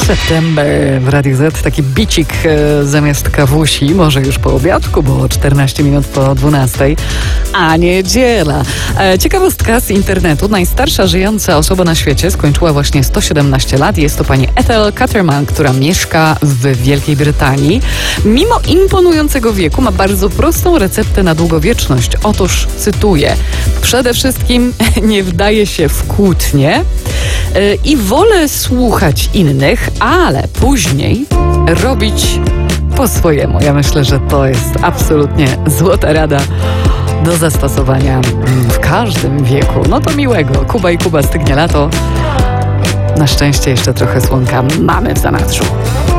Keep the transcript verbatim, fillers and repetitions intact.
September w Radiu Z, taki bicik e, zamiast kawusi, może już po obiadku, bo czternaście minut po dwunastej, a niedziela. E, ciekawostka z internetu. Najstarsza żyjąca osoba na świecie skończyła właśnie sto siedemnaście lat. Jest to pani Ethel Cutterman, która mieszka w Wielkiej Brytanii. Mimo imponującego wieku ma bardzo prostą receptę na długowieczność. Otóż cytuję: przede wszystkim nie wdaje się w kłótnie e, i wolę słuchać innych, ale później robić po swojemu. Ja myślę, że to jest absolutnie złota rada do zastosowania w każdym wieku. No to miłego. Kuba i Kuba, stygnie lato. Na szczęście jeszcze trochę słonka mamy w zanadrzu.